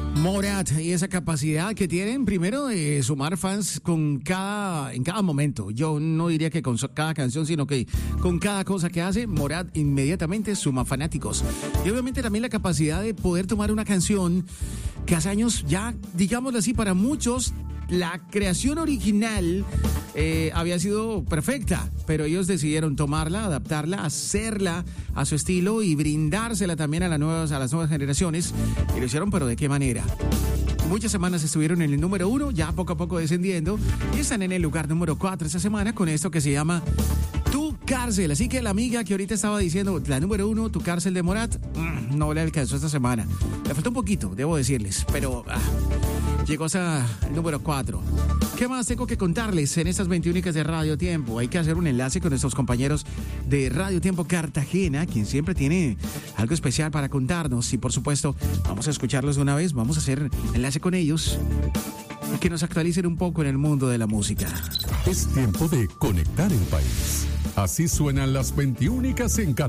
Morat y esa capacidad que tienen primero de sumar fans en cada momento. Yo no diría que con cada canción, sino que con cada cosa que hace, Morat inmediatamente suma fanáticos. Y obviamente también la capacidad de poder tomar una canción que hace años ya, digámoslo así, para muchos la creación original había sido perfecta, pero ellos decidieron tomarla, adaptarla, hacerla a su estilo y brindársela también a las nuevas generaciones. Y lo hicieron, pero ¿de qué manera? Muchas semanas estuvieron en el número 1, ya poco a poco descendiendo, y están en el lugar número 4 esta semana con esto que se llama Tu Cárcel. Así que la amiga que ahorita estaba diciendo, la número 1, Tu Cárcel de Morat, no le alcanzó esta semana. Le faltó un poquito, debo decirles, pero llegó hasta el número 4. ¿Qué más tengo que contarles en estas 21 de Radio Tiempo? Hay que hacer un enlace con nuestros compañeros de Radio Tiempo Cartagena, quien siempre tiene algo especial para contarnos. Y por supuesto, vamos a escucharlos de una vez, vamos a hacer enlace con ellos y que nos actualicen un poco en el mundo de la música. Es tiempo de conectar el país. Así suenan las 21 en Cartagena.